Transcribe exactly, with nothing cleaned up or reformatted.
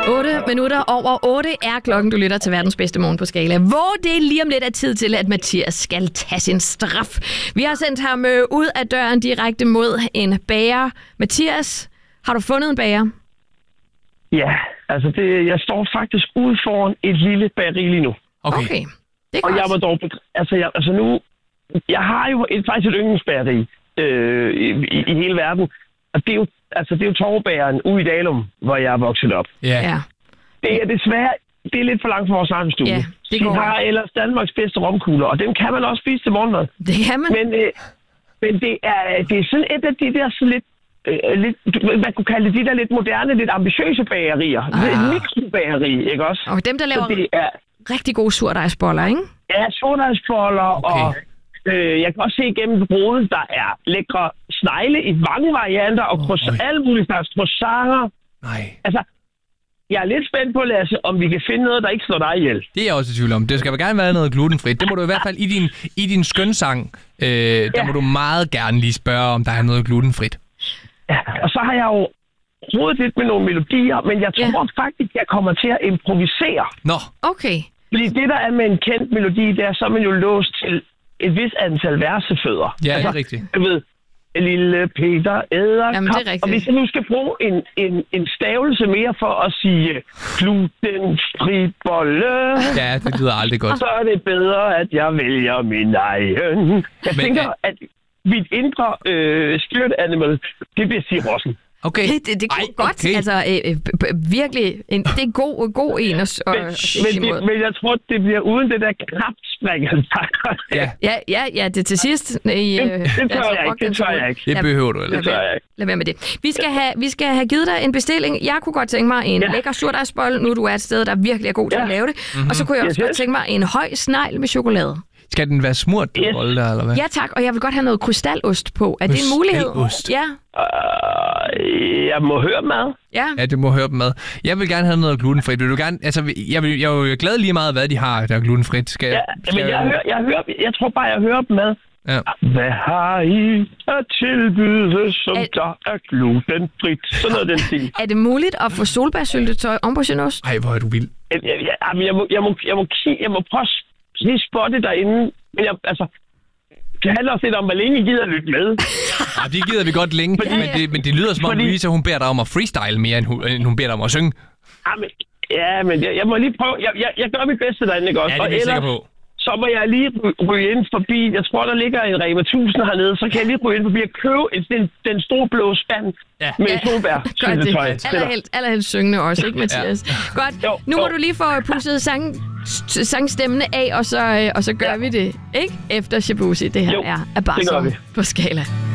otte minutter over otte er klokken, du lytter til verdens bedste morgen på Skala. Hvor det lige om lidt er tid til, at Mathias skal tage sin straf. Vi har sendt ham ud af døren direkte mod en bager. Mathias, har du fundet en bager? Ja, altså det, jeg står faktisk ude foran et lille bageri lige nu. Okay. okay. Det er og godt. jeg var dog... Altså, jeg, altså nu... Jeg har jo et, faktisk et yndlingsbageri øh, i, i, i hele verden. Og det er jo, altså, det er jo Torvebageren ude i Dalum, hvor jeg er vokset op. Ja. ja. Det er desværre... Det er lidt for langt for vores egen studie. Ja, det går. De har ellers Danmarks bedste romkugler, og dem kan man også spise til morgenmad. Det kan man. Men, øh, men det, er, det er sådan et af de der sådan lidt... Øh, lidt, man kunne kalde det de der lidt moderne, lidt ambitiøse bagerier. Ah. Et mikrobageri, ikke også? Og dem, der laver det er, rigtig gode surdejsboller, ikke? Ja, surdejsboller, okay. Og øh, jeg kan også se igennem brodet, der er lækre snegle i mange varianter, og croissant, oh, alle mulige slags croissanter. Nej. Altså, jeg er lidt spændt på, Lasse, om vi kan finde noget, der ikke slår dig ihjel. Det er jeg også i tvivl om. Det skal gerne være noget glutenfrit. Det må du i hvert fald i din, i din skønsang, øh, der ja. må du meget gerne lige spørge, om der er noget glutenfrit. Ja, og så har jeg jo rodet lidt med nogle melodier, men jeg tror ja. faktisk, jeg kommer til at improvisere. Nå. Okay. Fordi det, der er med en kendt melodi, det er, så er man jo låst til et vis antal versefødder. Ja, altså, det er rigtigt. Du ved, lille Peter æder. Jamen, det er rigtigt. Og hvis jeg nu skal bruge en, en, en stavelse mere for at sige glutenfri bolle, ja, det lyder aldrig godt. Så er det bedre, at jeg vælger min egen. Jeg Men, tænker, at mit indre øh, spirit animal, det bliver sirossen. Okay. Det, det, det er Ej, godt. Okay. Altså, øh, øh, virkelig. En, det er en god, god en at, men, at men, det, men jeg tror, det bliver uden det der kraftspring. ja. ja, ja, ja, det til sidst. I, det, det, det tør jeg ikke. Det tør jeg ikke. Det behøver du. Eller? Det tør jeg ikke. Lad være med det. Vi skal, have, vi skal have givet dig en bestilling. Jeg kunne godt tænke mig en ja. lækker surdejsbolle, nu du er et sted, der virkelig er god til ja. at lave det. Mm-hmm. Og så kunne jeg også yes, godt tænke mig en høj snegl med chokolade. Skal den være smurt, den yes. bolle der, eller hvad? Ja tak, og jeg vil godt have noget krystalost på. Er det en mulighed? Krystalost? Ja. Uh, jeg må høre mad. Ja. Ja, det må høre på mad. Jeg vil gerne have noget glutenfrit. Vil du gerne, altså, jeg, vil, jeg er jo glad lige meget, hvad de har, der er glutenfrit. Skal, ja, skal men jeg, jeg, hører, jeg, hører, jeg tror bare, jeg hører på mad. Ja. Hvad har I at tilbyde, som er, der er glutenfrit? Sådan noget den stil. Er det muligt at få solbærsyltetøj om på sin ost? Ej, hvor er du vild. Jeg, jeg, jeg, jeg, må, jeg, må, jeg, må, jeg må prøve lige spotte derinde. Men jeg, altså, det handler også lidt om, hvor længe I gider lytte med. Ja, det gider vi godt længe, fordi, men, det, men det lyder som om, Louise, hun beder dig om at freestyle mere, end hun, end hun beder dig om at synge. Ja, men, ja, men jeg, jeg må lige prøve. Jeg, jeg, jeg gør mit bedste derinde, ikke også? Ja, det er vi sikker på. Så må jeg lige ryge ind forbi. Jeg tror, der ligger en Rema tusind hernede. Så kan jeg lige ryge ind forbi og købe den, den store blå spand ja. med ja. solbær. Gør det. Allerhelst, allerhelst syngende også, ikke Mathias? Ja. Godt. Jo, nu må jo. du lige få pusset sang, sangstemmene af, og så, og så gør ja. vi det, ikke? Efter Shabuzi. Det her jo, er Abasso på Skala.